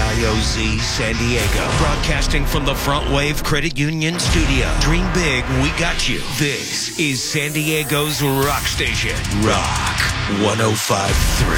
KIOZ San Diego. Broadcasting from the Front Wave Credit Union studio. Dream big, we got you. This is San Diego's rock station. Rock 105.3.